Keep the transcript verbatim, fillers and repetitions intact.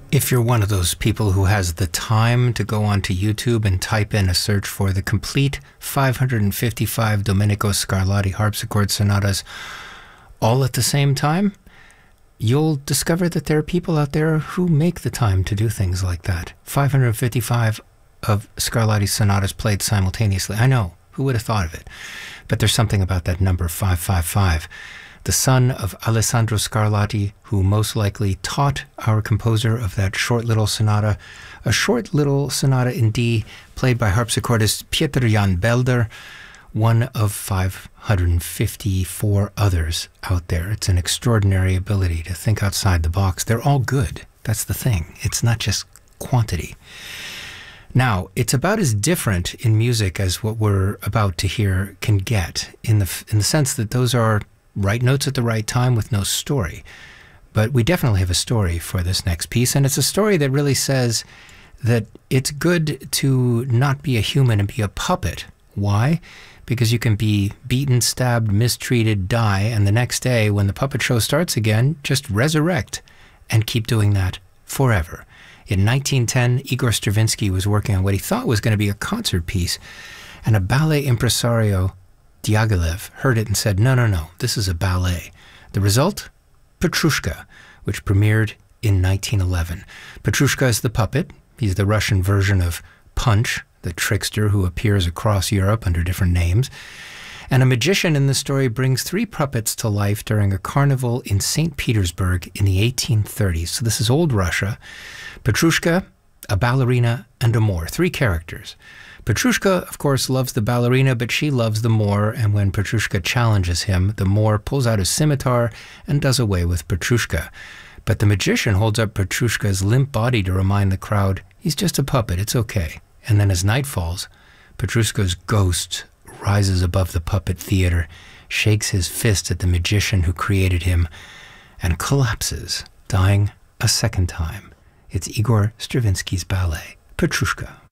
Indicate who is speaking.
Speaker 1: If you're one of those people who has the time to go onto YouTube and type in a search for the complete five hundred fifty-five Domenico Scarlatti harpsichord sonatas all at the same time, you'll discover that there are people out there who make the time to do things like that. five hundred fifty-five of Scarlatti's sonatas played simultaneously. I know, who would have thought of it? But there's something about that number five five five. The son of Alessandro Scarlatti, who most likely taught our composer of that short little sonata, a short little sonata in D played by harpsichordist Pieter Jan Belder, one of five hundred fifty-four others out there. It's an extraordinary ability to think outside the box. They're all good. That's the thing. It's not just quantity. Now, it's about as different in music as what we're about to hear can get, in the, in the sense that those are right notes at the right time with no story. But we definitely have a story for this next piece, and it's a story that really says that it's good to not be a human and be a puppet. Why? Because you can be beaten, stabbed, mistreated, die, and the next day, when the puppet show starts again, just resurrect and keep doing that forever. In nineteen ten, Igor Stravinsky was working on what he thought was going to be a concert piece, and a ballet impresario, Diaghilev, heard it and said, no, no, no, this is a ballet. The result? Petrushka, which premiered in nineteen eleven. Petrushka is the puppet. He's the Russian version of Punch, the trickster who appears across Europe under different names. And a magician in the story brings three puppets to life during a carnival in Saint Petersburg in the eighteen thirties. So this is old Russia. Petrushka, a ballerina, and a Moor. Three characters. Petrushka, of course, loves the ballerina, but she loves the Moor, and when Petrushka challenges him, the Moor pulls out his scimitar and does away with Petrushka. But the magician holds up Petrushka's limp body to remind the crowd, he's just a puppet, it's okay. And then as night falls, Petrushka's ghost rises above the puppet theater, shakes his fist at the magician who created him, and collapses, dying a second time. It's Igor Stravinsky's ballet, Petrushka.